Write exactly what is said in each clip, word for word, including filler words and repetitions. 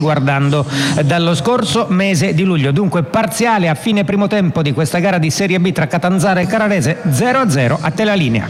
guardando dallo scorso mese di luglio. Dunque parziale a fine primo tempo di questa gara di Serie B tra Catanzaro e Carrarese, zero a zero. A te la linea.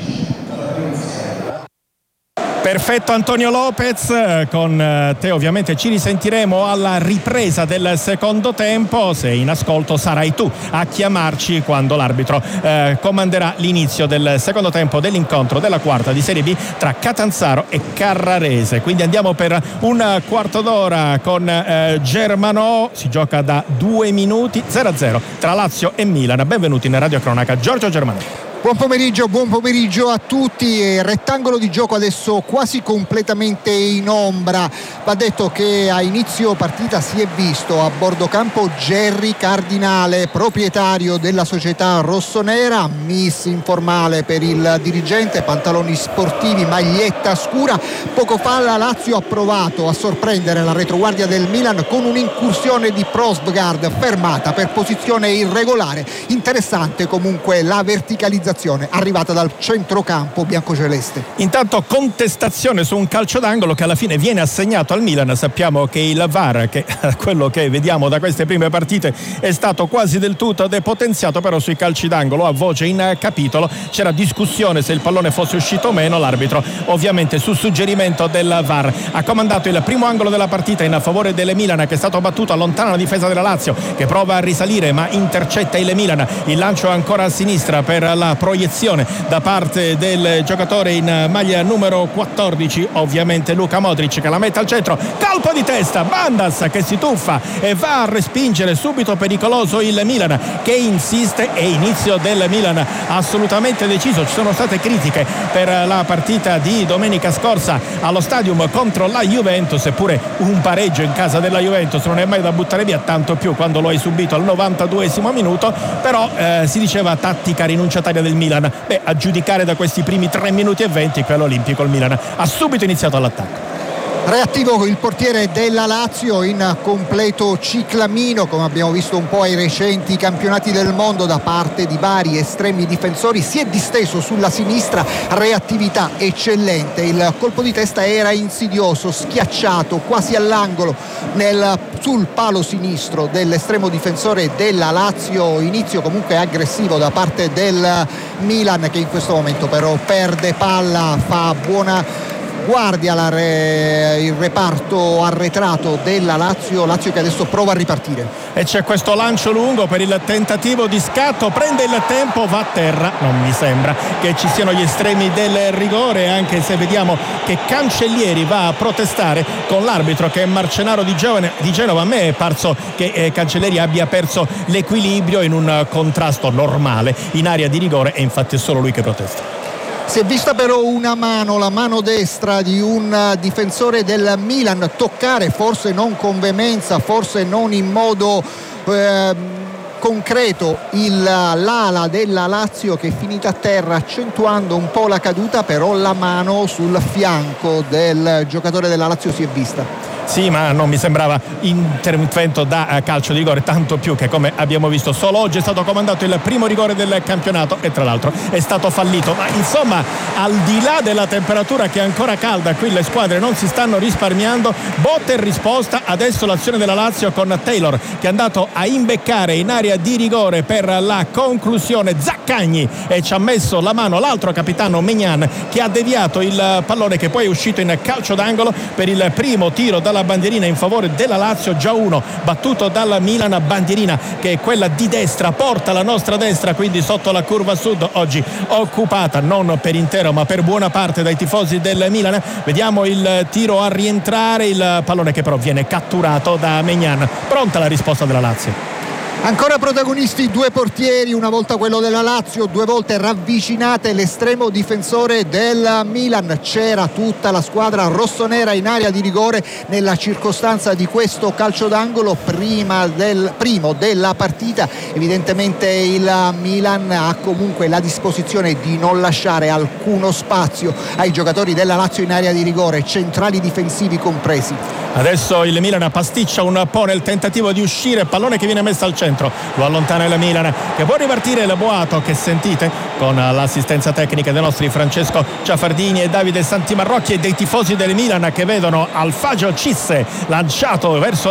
Perfetto Antonio Lopez, con te ovviamente ci risentiremo alla ripresa del secondo tempo. Se in ascolto sarai tu a chiamarci quando l'arbitro eh, comanderà l'inizio del secondo tempo dell'incontro della quarta di Serie B tra Catanzaro e Carrarese. Quindi andiamo per un quarto d'ora con eh, Germano. Si gioca da due minuti, zero a zero tra Lazio e Milan. Benvenuti in Radio Cronaca, Giorgio Germano. Buon pomeriggio, buon pomeriggio a tutti. Rettangolo di gioco adesso quasi completamente in ombra. Va detto che a inizio partita si è visto a bordo campo Gerry Cardinale, proprietario della società rossonera, miss informale per il dirigente, pantaloni sportivi, maglietta scura. Poco fa la Lazio ha provato a sorprendere la retroguardia del Milan con un'incursione di Prosbgard fermata per posizione irregolare. Interessante comunque la verticalizzazione arrivata dal centrocampo biancoceleste. Intanto contestazione su un calcio d'angolo che alla fine viene assegnato al Milan. Sappiamo che il V A R, che quello che vediamo da queste prime partite, è stato quasi del tutto depotenziato, però sui calci d'angolo a voce in capitolo c'era discussione se il pallone fosse uscito o meno. L'arbitro ovviamente su suggerimento del V A R ha comandato il primo angolo della partita in favore del Milan, che è stato battuto, allontana la difesa della Lazio che prova a risalire ma intercetta il Milan. Il lancio ancora a sinistra per la proiezione da parte del giocatore in maglia numero quattordici, ovviamente Luka Modric, che la mette al centro, colpo di testa, Bandas che si tuffa e va a respingere subito pericoloso il Milan, che insiste, e inizio del Milan assolutamente deciso. Ci sono state critiche per la partita di domenica scorsa allo Stadium contro la Juventus, eppure un pareggio in casa della Juventus non è mai da buttare via, tanto più quando lo hai subito al novantaduesimo minuto. Però eh, si diceva tattica rinunciataria del Milan. Beh, a giudicare da questi primi tre minuti e venti, quello olimpico, il Milan ha subito iniziato all'attacco. Reattivo il portiere della Lazio in completo ciclamino, come abbiamo visto un po' ai recenti campionati del mondo da parte di vari estremi difensori. Si è disteso sulla sinistra, reattività eccellente. Il colpo di testa era insidioso, schiacciato quasi all'angolo nel, sul palo sinistro dell'estremo difensore della Lazio. Inizio comunque aggressivo da parte del Milan, che in questo momento però perde palla, fa buona guardia la re, il reparto arretrato della Lazio Lazio che adesso prova a ripartire, e c'è questo lancio lungo per il tentativo di scatto, prende il tempo, va a terra. Non mi sembra che ci siano gli estremi del rigore, anche se vediamo che Cancellieri va a protestare con l'arbitro, che è Marcenaro di, Giovane, di Genova. A me è parso che eh, Cancellieri abbia perso l'equilibrio in un contrasto normale in area di rigore, e infatti è solo lui che protesta. Si è vista però una mano, la mano destra di un difensore del Milan, toccare, forse non con veemenza, forse non in modo eh, concreto, il, l'ala della Lazio, che è finita a terra accentuando un po' la caduta, però la mano sul fianco del giocatore della Lazio si è vista. Sì, ma non mi sembrava intervento da calcio di rigore, tanto più che, come abbiamo visto, solo oggi è stato comandato il primo rigore del campionato e tra l'altro è stato fallito. Ma insomma, al di là della temperatura che è ancora calda, qui le squadre non si stanno risparmiando. Botta e risposta, adesso l'azione della Lazio con Taylor, che è andato a imbeccare in area di rigore per la conclusione Zaccagni, e ci ha messo la mano l'altro capitano Maignan, che ha deviato il pallone, che poi è uscito in calcio d'angolo per il primo tiro dalla bandierina in favore della Lazio. Già uno battuto dalla Milan, bandierina che è quella di destra, porta la nostra destra, quindi sotto la curva sud, oggi occupata non per intero ma per buona parte dai tifosi del Milan. Vediamo il tiro a rientrare, il pallone che però viene catturato da Maignan. Pronta la risposta della Lazio. Ancora protagonisti due portieri, una volta quello della Lazio, due volte ravvicinate l'estremo difensore del Milan. C'era tutta la squadra rossonera in area di rigore nella circostanza di questo calcio d'angolo prima del primo della partita. Evidentemente il Milan ha comunque la disposizione di non lasciare alcuno spazio ai giocatori della Lazio in area di rigore, centrali difensivi compresi. Adesso il Milan pasticcia un po' nel tentativo di uscire, pallone che viene messo al centro centro, lo allontana il Milan, che può ripartire il boato che sentite con l'assistenza tecnica dei nostri Francesco Ciafardini e Davide Santimarrocchi e dei tifosi del Milan che vedono Alfagio Cisse lanciato verso